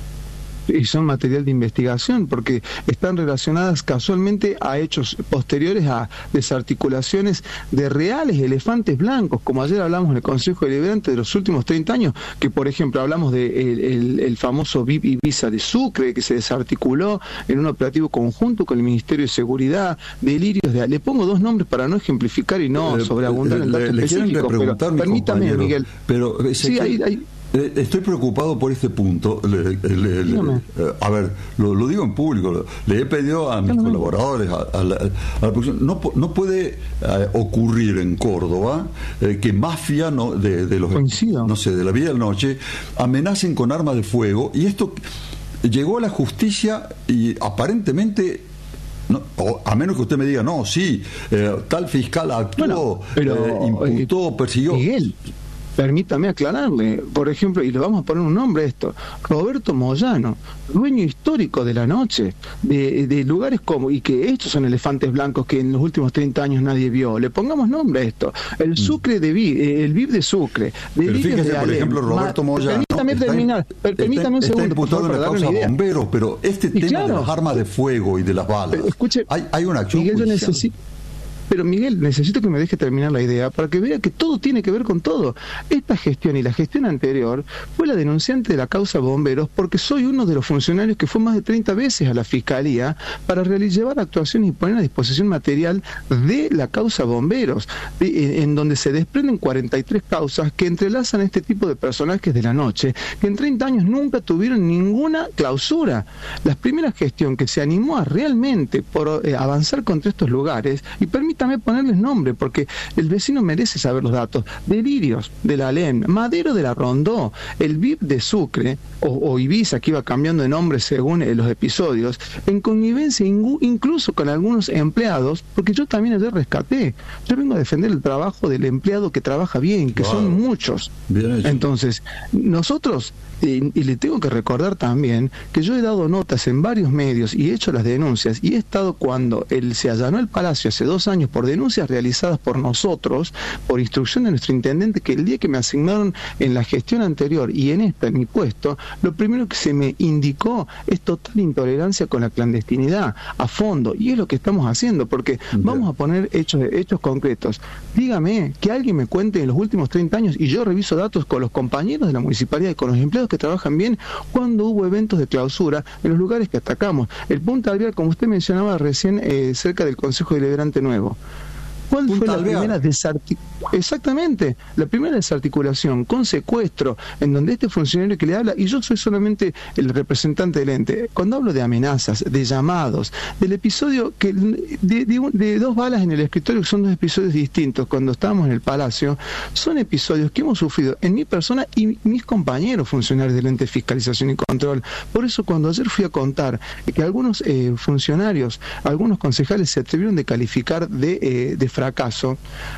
Y son material de investigación, porque están relacionadas casualmente a hechos posteriores a desarticulaciones de reales elefantes blancos, como ayer hablamos en el Consejo Deliberante de los últimos treinta años, que por ejemplo hablamos del de el, el famoso V I P Ibiza de Sucre, que se desarticuló en un operativo conjunto con el Ministerio de Seguridad, delirios de... Le pongo dos nombres para no ejemplificar y no eh, sobreabundar en el dato le, específico, le pero permítame, Miguel. Pero, sí, hay... hay Eh, estoy preocupado por este punto. Le, le, le, eh, a ver, lo, lo digo en público. Le he pedido a mis Dígame. colaboradores, a, a, la, a la producción, no, no puede eh, ocurrir en Córdoba eh, que mafia no, de, de los, Coincido. no sé, de la vida de la noche amenacen con armas de fuego, y esto llegó a la justicia y aparentemente. No, a menos que usted me diga, no, sí, eh, tal fiscal actuó, bueno, pero, eh, imputó, eh, persiguió. Miguel. Permítame aclararle, por ejemplo, y le vamos a poner un nombre a esto, Roberto Moyano, dueño histórico de la noche, de, de lugares como, y que estos son elefantes blancos que en los últimos treinta años nadie vio, le pongamos nombre a esto, el Sucre de Vi, el V I P de Sucre, de pero fíjese, de por Ale, ejemplo, Roberto Moyano, permítame está, terminar, per, permítame está, un segundo, está imputado por favor, en la causa bomberos, pero este y tema claro, de las armas de fuego y de las balas, pero escuche, hay, hay una acción Miguel, judicial. Yo necesito Pero Miguel, necesito que me deje terminar la idea para que vea que todo tiene que ver con todo. Esta gestión y la gestión anterior fue la denunciante de la causa bomberos, porque soy uno de los funcionarios que fue más de treinta veces a la Fiscalía para llevar actuaciones y poner a disposición material de la causa bomberos, de, en donde se desprenden cuarenta y tres causas que entrelazan este tipo de personajes de la noche, que en treinta años nunca tuvieron ninguna clausura. La primera gestión que se animó a realmente por eh, avanzar contra estos lugares, y permítame ponerles nombre, porque el vecino merece saber los datos. Delirios de la Alem, Madero de la Rondó, el V I P de Sucre, o, o Ibiza, que iba cambiando de nombre según eh, los episodios, en connivencia in, incluso con algunos empleados, porque yo también ayer rescaté. Yo vengo a defender el trabajo del empleado que trabaja bien, que wow. son muchos. Entonces, nosotros, eh, y le tengo que recordar también, que yo he dado notas en varios medios y he hecho las denuncias, y he estado cuando él se allanó el Palacio hace dos años por denuncias realizadas por nosotros, por instrucción de nuestro intendente, que el día que me asignaron en la gestión anterior y en esta, en mi puesto, lo primero que se me indicó es total intolerancia con la clandestinidad, a fondo, y es lo que estamos haciendo, porque Bien. vamos a poner hechos, hechos concretos. Dígame, que alguien me cuente en los últimos treinta años, y yo reviso datos con los compañeros de la municipalidad y con los empleados que trabajan bien, cuando hubo eventos de clausura en los lugares que atacamos. El Punta Alvear, como usted mencionaba recién, eh, cerca del Consejo Deliberante Nuevo. ¿Cuál fue la primera desarticulación? Exactamente, la primera desarticulación con secuestro, en donde este funcionario que le habla, y yo soy solamente el representante del ente, cuando hablo de amenazas, de llamados, del episodio que de, de, de dos balas en el escritorio, que son dos episodios distintos, cuando estábamos en el Palacio, son episodios que hemos sufrido en mi persona y mis compañeros funcionarios del ente de fiscalización y control. Por eso cuando ayer fui a contar que algunos eh, funcionarios, algunos concejales se atrevieron de calificar de, eh, de fracaso,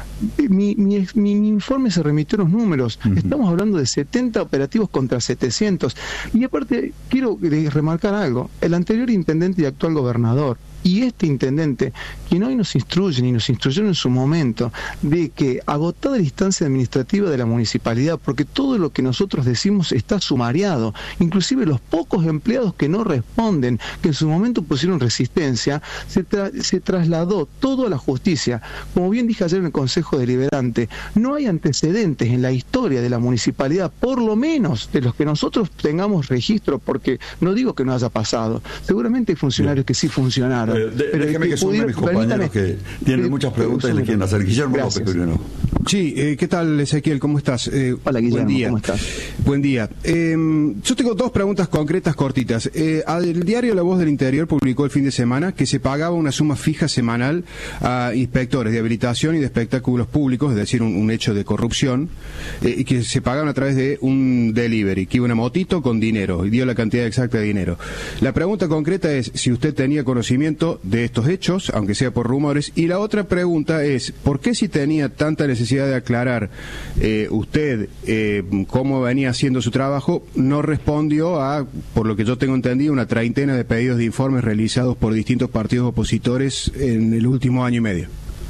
Mi, mi, mi, mi informe se remitió a los números. Uh-huh. Estamos hablando de setenta operativos contra setecientos. Y aparte, quiero remarcar algo. El anterior intendente y actual gobernador, Y este intendente, quien hoy nos instruye y nos instruyeron en su momento, de que agotada la instancia administrativa de la municipalidad, porque todo lo que nosotros decimos está sumariado, inclusive los pocos empleados que no responden, que en su momento pusieron resistencia, se, tra se trasladó todo a la justicia. Como bien dije ayer en el Consejo Deliberante, no hay antecedentes en la historia de la municipalidad, por lo menos de los que nosotros tengamos registro, porque no digo que no haya pasado, seguramente hay funcionarios que sí funcionaron. Eh, de, pero déjeme que, que sume mis compañeros que tienen eh, muchas preguntas y le quieren hacer. Guillermo López primero. Sí, eh, ¿qué tal, Ezequiel? ¿Cómo estás? Eh, Hola, Guillermo, buen día. ¿cómo estás? Buen día. Eh, yo tengo dos preguntas concretas, cortitas. Eh, el diario La Voz del Interior publicó el fin de semana que se pagaba una suma fija semanal a inspectores de habilitación y de espectáculos públicos, es decir, un, un hecho de corrupción, eh, y que se pagaban a través de un delivery, que iba una motito con dinero, y dio la cantidad exacta de dinero. La pregunta concreta es si usted tenía conocimiento de estos hechos, aunque sea por rumores, y la otra pregunta es, ¿por qué si tenía tanta necesidad de aclarar eh, usted eh, cómo venía haciendo su trabajo, no respondió a, por lo que yo tengo entendido, una treintena de pedidos de informes realizados por distintos partidos opositores en el último año y medio?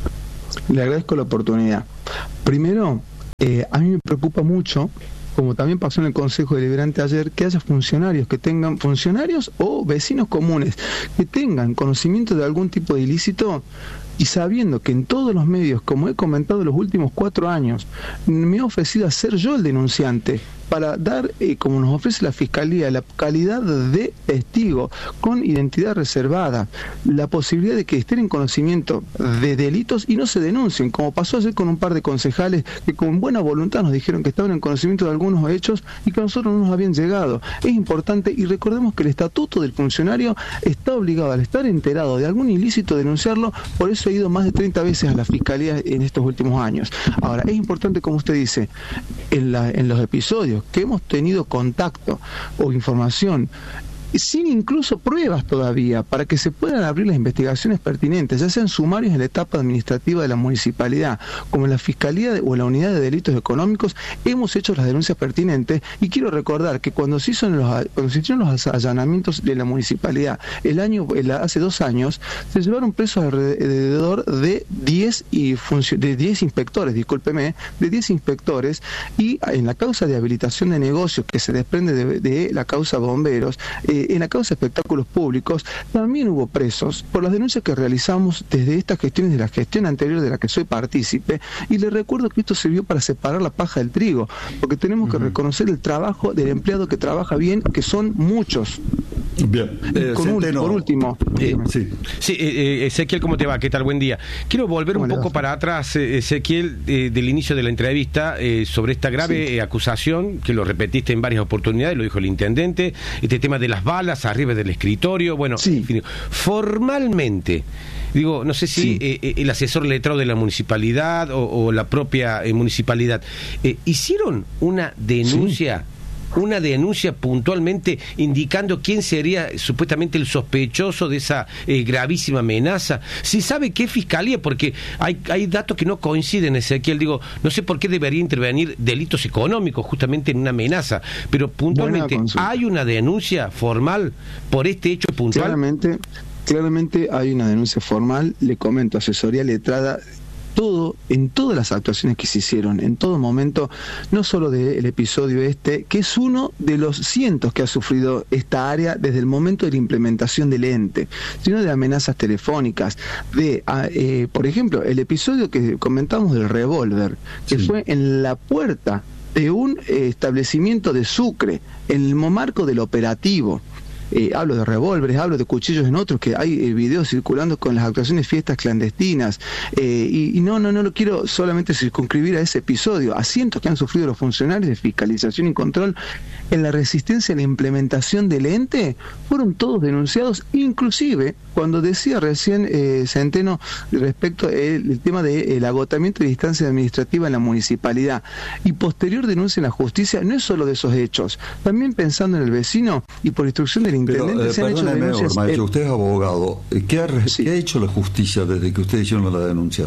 Le agradezco la oportunidad. Primero, eh, a mí me preocupa mucho, como también pasó en el Consejo Deliberante ayer, que haya funcionarios que tengan, funcionarios o vecinos comunes, que tengan conocimiento de algún tipo de ilícito, y sabiendo que en todos los medios, como he comentado en los últimos cuatro años, me he ofrecido a ser yo el denunciante para dar, eh, como nos ofrece la Fiscalía, la calidad de testigo con identidad reservada, la posibilidad de que estén en conocimiento de delitos y no se denuncien, como pasó ayer con un par de concejales que con buena voluntad nos dijeron que estaban en conocimiento de algunos hechos y que a nosotros no nos habían llegado. Es importante, y recordemos que el estatuto del funcionario está obligado, al estar enterado de algún ilícito, a denunciarlo. Por eso he ido más de treinta veces a la Fiscalía en estos últimos años. Ahora, es importante, como usted dice, en, la, en los episodios que hemos tenido contacto o información sin incluso pruebas todavía, para que se puedan abrir las investigaciones pertinentes, ya sean sumarios en la etapa administrativa de la municipalidad, como en la Fiscalía de, o en la Unidad de Delitos Económicos, hemos hecho las denuncias pertinentes. Y quiero recordar que cuando se, hizo los, cuando se hicieron los allanamientos de la municipalidad el año, el, hace dos años, se llevaron presos alrededor de diez, y de diez inspectores, discúlpeme, de diez inspectores, y en la causa de habilitación de negocios que se desprende de, de la causa bomberos, eh, en la causa de espectáculos públicos también hubo presos por las denuncias que realizamos desde estas gestiones, de la gestión anterior de la que soy partícipe, y les recuerdo que esto sirvió para separar la paja del trigo, porque tenemos que reconocer el trabajo del empleado que trabaja bien, que son muchos. Bien, eh, Con un, por último, eh, sí, sí eh, Ezequiel, ¿cómo te va? ¿Qué tal? Buen día. Quiero volver un poco para atrás, eh, Ezequiel, eh, del inicio de la entrevista, eh, sobre esta grave sí. eh, acusación, que lo repetiste en varias oportunidades, lo dijo el intendente, este tema de las balas arriba del escritorio, bueno, sí. en fin, formalmente, digo, no sé si sí. eh, el asesor letrado de la municipalidad o, o la propia eh, municipalidad, eh, ¿hicieron una denuncia? Sí. Una denuncia puntualmente indicando quién sería supuestamente el sospechoso de esa eh, gravísima amenaza. ¿Si sabe qué fiscalía? Porque hay, hay datos que no coinciden, Ezequiel. Digo, no sé por qué debería intervenir delitos económicos justamente en una amenaza, pero puntualmente, ¿hay una denuncia formal por este hecho puntual? Claramente, claramente hay una denuncia formal. Le comento, asesoría letrada. Todo, en todas las actuaciones que se hicieron, en todo momento, no solo del episodio este, que es uno de los cientos que ha sufrido esta área desde el momento de la implementación del ente, sino de amenazas telefónicas, de, eh, por ejemplo, el episodio que comentamos del revólver, que sí. fue en la puerta de un eh, establecimiento de Sucre, en el marco del operativo. Eh, hablo de revólveres, hablo de cuchillos en otros, que hay eh, videos circulando con las actuaciones fiestas clandestinas, eh, y, y no, no, no lo quiero solamente circunscribir a ese episodio, a cientos que han sufrido los funcionarios de fiscalización y control en la resistencia a la implementación del ente, fueron todos denunciados, inclusive cuando decía recién eh, Centeno respecto al el tema del de, agotamiento de distancia administrativa en la municipalidad y posterior denuncia en la justicia, no es solo de esos hechos, también pensando en el vecino y por instrucción del intendente. Pero, eh, se han hecho denuncias. Ormaechio, usted es abogado, ¿qué ha, sí. ¿qué ha hecho la justicia desde que ustedes hicieron la denuncia?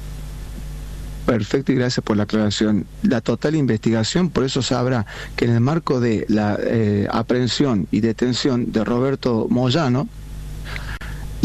Perfecto, y gracias por la aclaración. La total investigación, por eso sabrá que en el marco de la eh, aprehensión y detención de Roberto Moyano y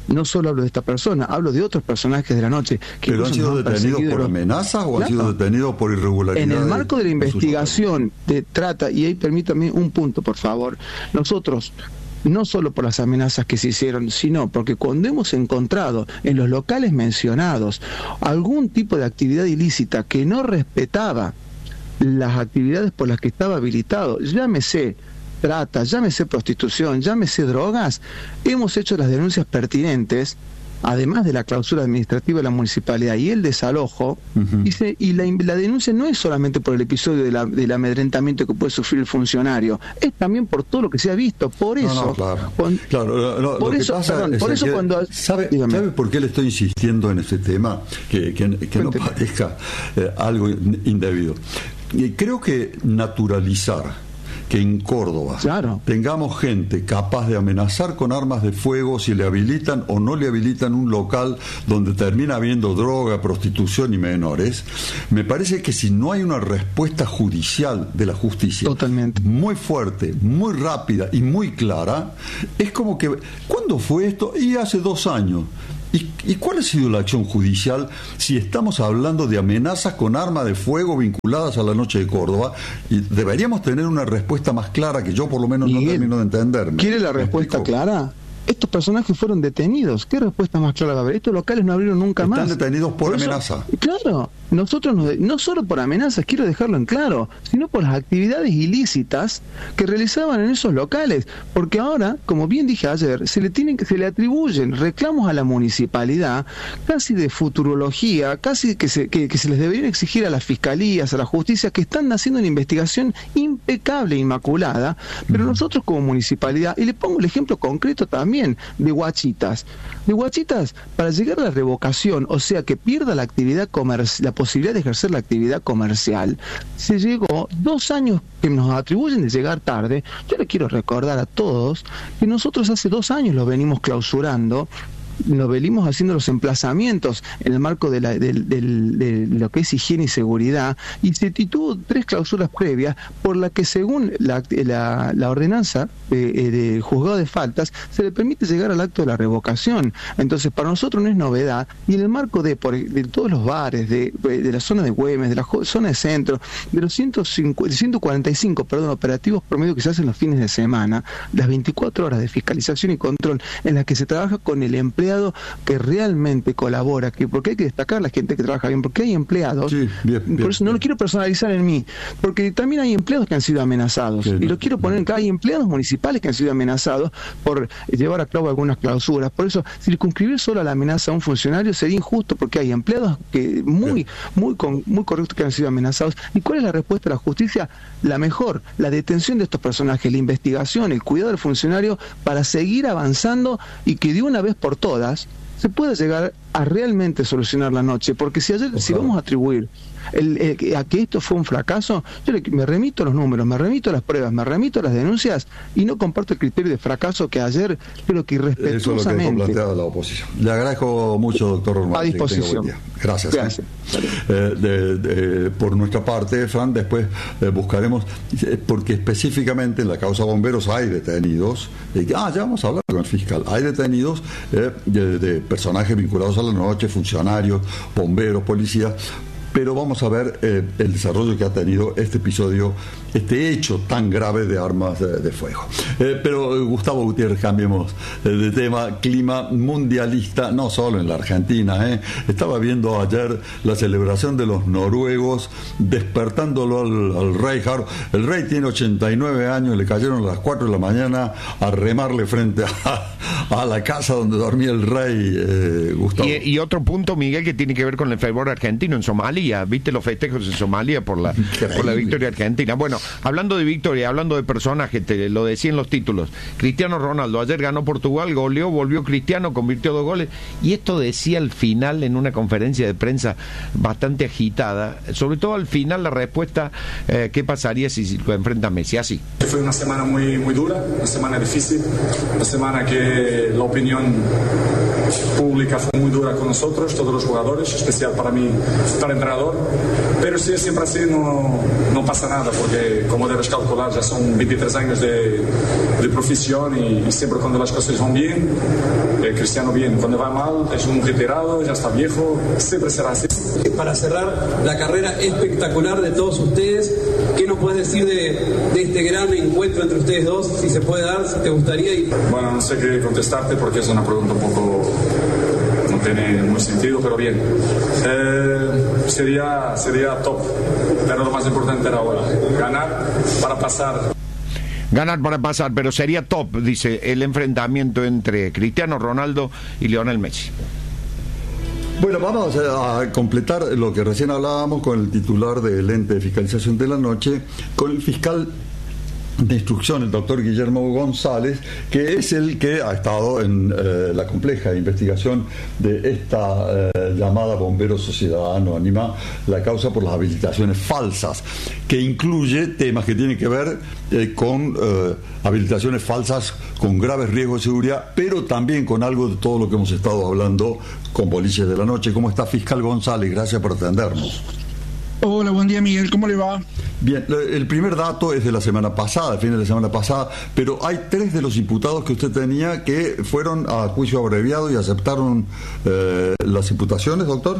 No solo hablo de esta persona, hablo de otros personajes de la noche. Que ¿Pero han sido detenidos por amenazas o claro. han sido detenidos por irregularidades? En el marco de la investigación de trata, y ahí permítame un punto, por favor. Nosotros, no solo por las amenazas que se hicieron, sino porque cuando hemos encontrado en los locales mencionados algún tipo de actividad ilícita que no respetaba las actividades por las que estaba habilitado, llámese trata, llámese prostitución, llámese drogas, hemos hecho las denuncias pertinentes, además de la clausura administrativa de la municipalidad y el desalojo, uh-huh. y, se, y la, la denuncia no es solamente por el episodio de la, del amedrentamiento que puede sufrir el funcionario, es también por todo lo que se ha visto. Por eso, no, no, claro. Cuando, claro lo, lo, por lo eso, que pasa perdón, es por eso que, cuando ¿sabe, ¿sabe por qué le estoy insistiendo en este tema? Que, que, que no parezca eh, algo indebido. Y creo que naturalizar que en Córdoba claro. tengamos gente capaz de amenazar con armas de fuego si le habilitan o no le habilitan un local donde termina habiendo droga, prostitución y menores, me parece que si no hay una respuesta judicial de la justicia totalmente muy fuerte, muy rápida y muy clara, es como que ¿cuándo fue esto? Y hace dos años. ¿Y, ¿Y cuál ha sido la acción judicial si estamos hablando de amenazas con arma de fuego vinculadas a la noche de Córdoba? Y deberíamos tener una respuesta más clara que yo por lo menos Miguel, no termino de entenderme. ¿Quiere la respuesta clara? Estos personajes fueron detenidos. ¿Qué respuesta más clara va a haber? Estos locales no abrieron nunca Están más. Están detenidos por, por amenaza. Eso, claro, nosotros no, no solo por amenazas, quiero dejarlo en claro, sino por las actividades ilícitas que realizaban en esos locales. Porque ahora, como bien dije ayer, se le tienen, se le atribuyen reclamos a la municipalidad casi de futurología, casi que se, que, que se les debería exigir a las fiscalías, a la justicia, que están haciendo una investigación impecable, inmaculada, pero nosotros como municipalidad, y le pongo el ejemplo concreto también de Guachitas, de Guachitas, para llegar a la revocación, o sea que pierda la actividad comercial, la posibilidad de ejercer la actividad comercial, se llegó dos años que nos atribuyen de llegar tarde. Yo le quiero recordar a todos que nosotros hace dos años lo venimos clausurando, nos venimos haciendo los emplazamientos en el marco de, la, de, de, de lo que es higiene y seguridad, y se tuvo tres clausuras previas por la que según la, la, la ordenanza de, de juzgado de faltas se le permite llegar al acto de la revocación. Entonces para nosotros no es novedad, y en el marco de, por, de todos los bares de, de la zona de Güemes, de la zona de centro, de los ciento cuarenta y cinco perdón, operativos promedio que se hacen los fines de semana, las veinticuatro horas de fiscalización y control en las que se trabaja con el empleo que realmente colabora, que porque hay que destacar la gente que trabaja bien, porque hay empleados, sí, bien, bien, por eso no bien. lo quiero personalizar en mí, porque también hay empleados que han sido amenazados, sí, y lo quiero poner en que hay empleados municipales que han sido amenazados por llevar a cabo algunas clausuras. Por eso circunscribir solo a la amenaza a un funcionario sería injusto, porque hay empleados que muy, muy, con, muy correctos que han sido amenazados. ¿Y cuál es la respuesta de la justicia? La mejor, la detención de estos personajes, la investigación, el cuidado del funcionario, para seguir avanzando y que de una vez por todas se pueda llegar a realmente solucionar la noche. Porque si ayer, Ojalá. si vamos a atribuir el, el, a que esto fue un fracaso, yo le, me remito a los números, me remito a las pruebas, me remito a las denuncias, y no comparto el criterio de fracaso que ayer creo que irrespetuosamente. Eso es lo que dejó planteado la oposición. Le agradezco mucho, doctor Ormán. A disposición. Gracias. Gracias. Eh, de, de, por nuestra parte, Fran, después eh, buscaremos, eh, porque específicamente en la causa bomberos hay detenidos, eh, ah, ya vamos a hablar con el fiscal, hay detenidos eh, de, de personajes vinculados a la noche, funcionarios, bomberos, policías, pero vamos a ver eh, el desarrollo que ha tenido este episodio, este hecho tan grave de armas de, de fuego. Eh, pero eh, Gustavo Gutiérrez, cambiemos eh, de tema. Clima mundialista, no solo en la Argentina. Eh. Estaba viendo ayer la celebración de los noruegos, despertándolo al, al rey Harald. El rey tiene ochenta y nueve años, le cayeron a las cuatro de la mañana a remarle frente a, a la casa donde dormía el rey, eh, Gustavo. Y, y otro punto, Miguel, que tiene que ver con el fervor argentino en Somalia. ¿Viste los festejos en Somalia por la, por la victoria argentina? Bueno, hablando de victoria, hablando de personajes, te lo decía en los títulos. Cristiano Ronaldo, ayer ganó Portugal, goleó, volvió Cristiano, convirtió dos goles, y esto decía al final en una conferencia de prensa bastante agitada, sobre todo al final la respuesta, eh, ¿qué pasaría si lo enfrenta a Messi? Así. Fue una semana muy, muy dura, una semana difícil, una semana que la opinión pública fue muy dura con nosotros, todos los jugadores, especial para mí estar entrenando ganador, pero si es siempre así no, no pasa nada, porque como debes calcular ya son veintitrés años de, de profesión y, y siempre cuando las cosas van bien, eh, Cristiano bien, cuando va mal es un retirado, ya está viejo, siempre será así. Para cerrar la carrera espectacular de todos ustedes, ¿qué nos puedes decir de, de este gran encuentro entre ustedes dos? Si se puede dar, si te gustaría. Y... Bueno, no sé qué contestarte porque es una pregunta un poco... no tiene muy sentido, pero bien. Eh, sería, sería top, pero lo más importante era ahora, ganar para pasar. Ganar para pasar, pero sería top, dice, el enfrentamiento entre Cristiano Ronaldo y Lionel Messi. Bueno, vamos a completar lo que recién hablábamos con el titular del ente de fiscalización de la noche, con el fiscal de instrucción, el doctor Guillermo González, que es el que ha estado en eh, la compleja investigación de esta eh, llamada Bombero Sociedad Anónima, la causa por las habilitaciones falsas, que incluye temas que tienen que ver eh, con eh, habilitaciones falsas con graves riesgos de seguridad, pero también con algo de todo lo que hemos estado hablando con Boliches de la Noche. ¿Cómo está, fiscal González? Gracias por atendernos. Hola, buen día, Miguel, ¿cómo le va? Bien, el primer dato es de la semana pasada, el fin de la semana pasada, pero hay tres de los imputados que usted tenía que fueron a juicio abreviado y aceptaron eh, las imputaciones, doctor.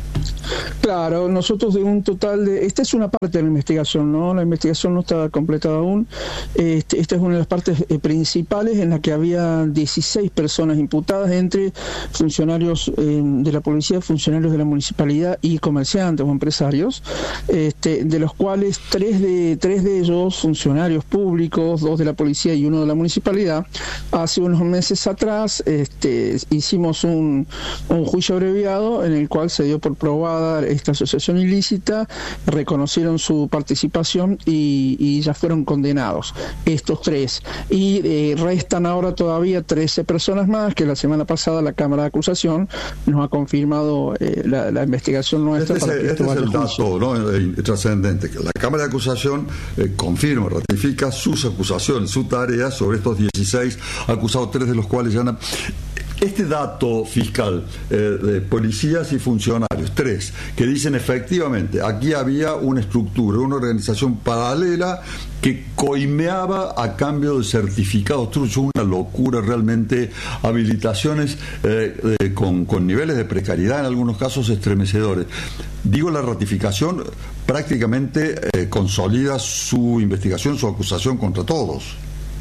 Claro, nosotros de un total de... Esta es una parte de la investigación, ¿no? La investigación no está completada aún. Este, esta es una de las partes eh, principales en la que había dieciséis personas imputadas entre funcionarios eh, de la policía, funcionarios de la municipalidad y comerciantes o empresarios, este, de los cuales tres de, tres de ellos funcionarios públicos, dos de la policía y uno de la municipalidad. Hace unos meses atrás este, hicimos un, un juicio abreviado en el cual se dio por probada esta asociación ilícita, reconocieron su participación y, y ya fueron condenados estos tres, y eh, restan ahora todavía trece personas más que la semana pasada la Cámara de Acusación nos ha confirmado eh, la, la investigación nuestra. Este, para es, que este esto es el vaya dato, ¿no? eh, trascendente, que la Cámara de Acusación eh, confirma, ratifica sus acusaciones, su tarea sobre estos dieciséis acusados, tres de los cuales ya han... Este dato fiscal eh, de policías y funcionarios, tres, que dicen efectivamente, aquí había una estructura, una organización paralela que coimeaba a cambio de certificados, es una locura realmente, habilitaciones eh, eh, con, con niveles de precariedad, en algunos casos estremecedores. Digo, la ratificación prácticamente eh, consolida su investigación, su acusación contra todos.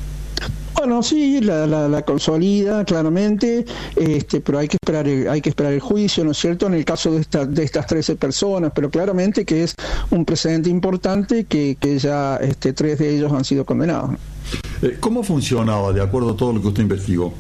Bueno, sí, la, la, la consolida claramente, este, pero hay que esperar el, hay que esperar el juicio, ¿no es cierto?, en el caso de, esta, de estas trece personas, pero claramente que es un precedente importante que, que ya este, tres de ellos han sido condenados. ¿Cómo funcionaba, de acuerdo a todo lo que usted investigó?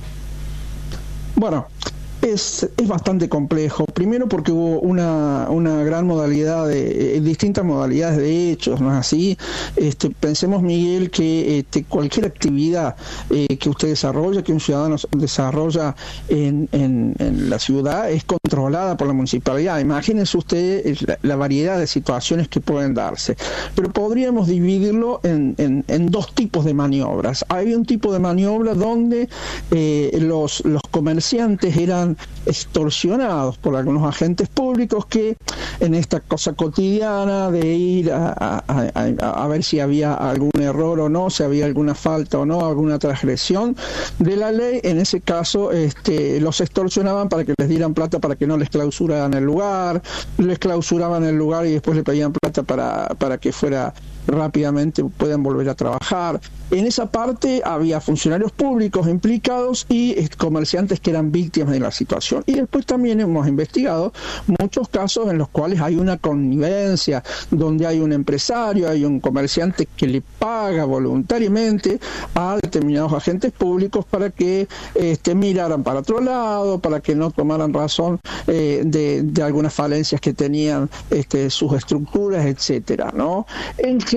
Bueno, Es, es bastante complejo, primero porque hubo una, una gran modalidad de eh, distintas modalidades de hechos, ¿no es así? Este, pensemos, Miguel, que este, cualquier actividad eh, que usted desarrolla, que un ciudadano desarrolla en, en, en la ciudad, es controlada por la municipalidad. Imagínense usted la, la variedad de situaciones que pueden darse, pero podríamos dividirlo en, en, en dos tipos de maniobras. Hay un tipo de maniobra donde eh, los, los comerciantes eran extorsionados por algunos agentes públicos que en esta cosa cotidiana de ir a, a, a, a ver si había algún error o no, si había alguna falta o no, alguna transgresión de la ley, en ese caso este, los extorsionaban para que les dieran plata para que no les clausuraran el lugar, les clausuraban el lugar y después le pedían plata para, para que fuera rápidamente puedan volver a trabajar. En esa parte había funcionarios públicos implicados y comerciantes que eran víctimas de la situación. Y después también hemos investigado muchos casos en los cuales hay una connivencia, donde hay un empresario, hay un comerciante que le paga voluntariamente a determinados agentes públicos para que este, miraran para otro lado, para que no tomaran razón eh, de, de algunas falencias que tenían este, sus estructuras, etcétera, ¿no? En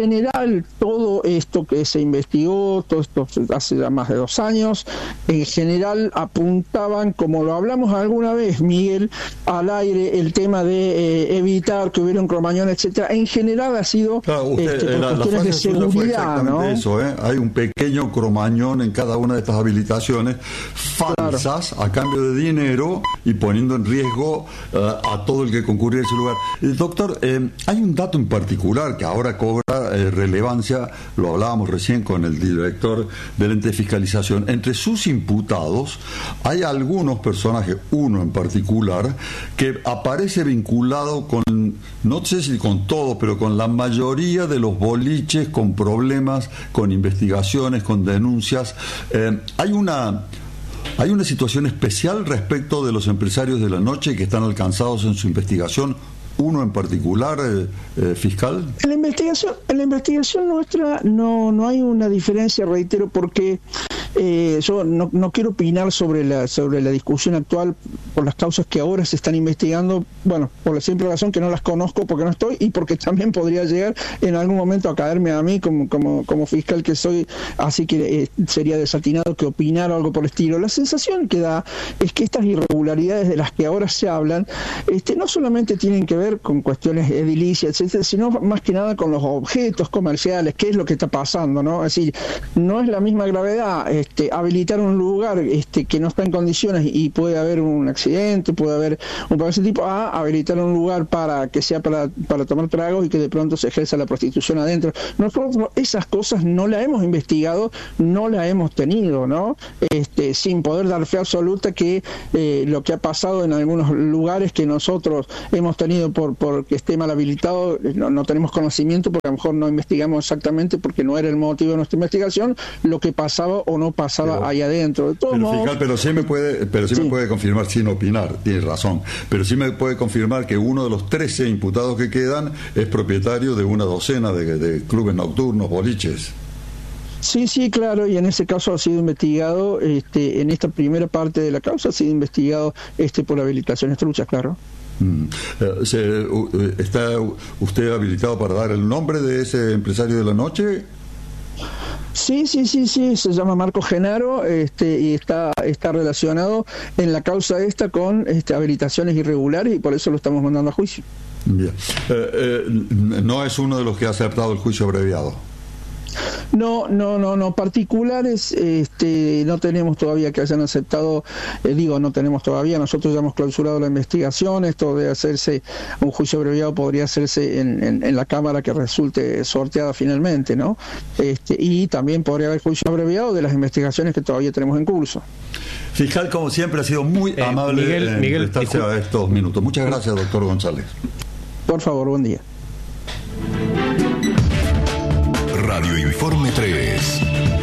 general, todo esto que se investigó, todo esto hace ya más de dos años, en general apuntaban, como lo hablamos alguna vez, Miguel, al aire, el tema de eh, evitar que hubiera un cromañón, etcétera. En general ha sido claro, usted, este, por la, cuestiones la de seguridad, ¿no? Eso, ¿eh? Hay un pequeño cromañón en cada una de estas habilitaciones falsas, claro, a cambio de dinero y poniendo en riesgo uh, a todo el que concurría a ese lugar. Eh, doctor, eh, hay un dato en particular que ahora cobra eh, relevancia, lo hablábamos recién con el director del ente de fiscalización. Entre sus imputados hay algunos personajes, uno en particular, que aparece vinculado con, no sé si con todo, pero con la mayoría de los boliches con problemas, con investigaciones, con denuncias. Eh, hay una hay una situación especial respecto de los empresarios de la noche que están alcanzados en su investigación. Uno en particular, eh, eh, fiscal. En la investigación, en la investigación nuestra no no hay una diferencia, reitero, porque eh, yo no, no quiero opinar sobre la sobre la discusión actual por las causas que ahora se están investigando, bueno, por la simple razón que no las conozco porque no estoy y porque también podría llegar en algún momento a caerme a mí como como como fiscal que soy, así que eh, sería desatinado que opinara algo por el estilo. La sensación que da es que estas irregularidades de las que ahora se hablan, este, no solamente tienen que ver con cuestiones edilicias, etcétera, sino más que nada con los objetos comerciales, qué es lo que está pasando, ¿no? Es decir, no es la misma gravedad este, habilitar un lugar este, que no está en condiciones y puede haber un accidente, puede haber un problema de ese tipo, a habilitar un lugar para que sea para, para tomar tragos y que de pronto se ejerza la prostitución adentro. Nosotros esas cosas no las hemos investigado, no las hemos tenido, ¿no? Este, sin poder dar fe absoluta que eh, lo que ha pasado en algunos lugares que nosotros hemos tenido por porque esté mal habilitado, no, no tenemos conocimiento porque a lo mejor no investigamos exactamente porque no era el motivo de nuestra investigación lo que pasaba o no pasaba pero, ahí adentro. De todos pero, modos, fiscal, pero sí me puede, pero sí, sí me puede confirmar, sin opinar, tiene razón, pero sí me puede confirmar que uno de los trece imputados que quedan es propietario de una docena de, de clubes nocturnos, boliches. Sí, sí, claro, y en ese caso ha sido investigado, este, en esta primera parte de la causa ha sido investigado este por habilitaciones truchas, claro. Mm. ¿Se, ¿Está usted habilitado para dar el nombre de ese empresario de la noche? Sí, sí, sí, sí, se llama Marco Genaro, este, y está está relacionado en la causa esta con este, habilitaciones irregulares y por eso lo estamos mandando a juicio. Bien. Eh, eh, no es uno de los que ha aceptado el juicio abreviado. No, no, no, no, particulares este, no tenemos todavía que hayan aceptado, eh, digo, no tenemos todavía, nosotros ya hemos clausurado la investigación, esto de hacerse un juicio abreviado podría hacerse en, en, en la Cámara que resulte sorteada finalmente, ¿no? Este, y también podría haber juicio abreviado de las investigaciones que todavía tenemos en curso. Fiscal, como siempre, ha sido muy eh, amable Miguel, en Miguel, prestarse a estos minutos. Muchas gracias, doctor González. Por favor, buen día. Radio Informe tres.